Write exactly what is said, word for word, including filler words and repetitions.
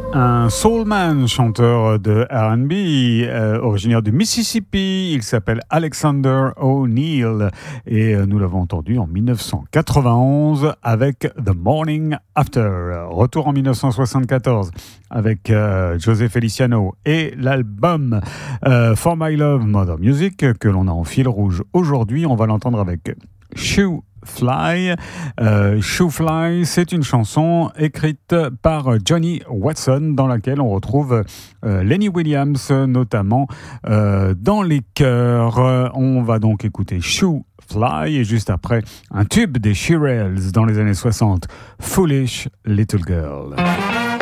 Un soulman, chanteur de R and B, euh, originaire du Mississippi. Il s'appelle Alexander O'Neal et euh, nous l'avons entendu en dix-neuf cent quatre-vingt-onze avec The Morning After. Retour en dix-neuf cent soixante-quatorze avec euh, José Feliciano et l'album euh, For My Love Mother Music que l'on a en fil rouge aujourd'hui. On va l'entendre avec Shoe Fly. Euh, Shoe Fly, c'est une chanson écrite par Johnny Watson dans laquelle on retrouve euh, Lenny Williams notamment euh, dans les chœurs. On va donc écouter Shoe Fly et juste après un tube des Shirelles dans les années soixante, Foolish Little Girl.